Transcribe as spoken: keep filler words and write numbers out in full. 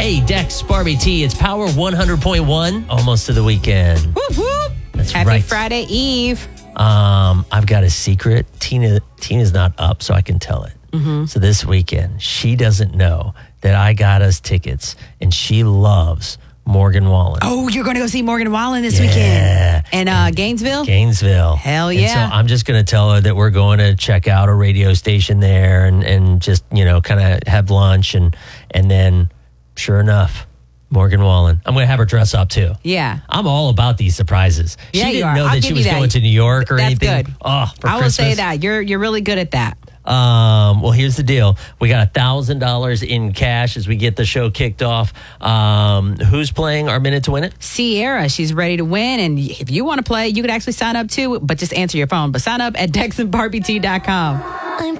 Hey, Dex, Barbie T, it's Power one hundred point one, almost to the weekend. Whoop, whoop. That's Happy right. Friday Eve. Um, I've got a secret. Tina, Tina's not up, so I can tell it. Mm-hmm. So this weekend, she doesn't know that I got us tickets, and she loves Morgan Wallen. Oh, you're going to go see Morgan Wallen this Yeah. weekend? In uh, Gainesville? Gainesville. Hell And yeah. so I'm just going to tell her that we're going to check out a radio station there and, and just, you know, kind of have lunch. And, and then, sure enough, Morgan Wallen. I'm going to have her dress up, too. Yeah. I'm all about these surprises. Yeah, she you didn't are. know I'll that give she you was that. going to New York or That's anything. good. Oh, for I will Christmas. say that. You're you're really good at that. Um, well, here's the deal. We got one thousand dollars in cash as we get the show kicked off. Um, who's playing our Minute to Win It? Sierra, she's ready to win. And if you want to play, you could actually sign up too, but just answer your phone. But sign up at dex and barbie t dot com.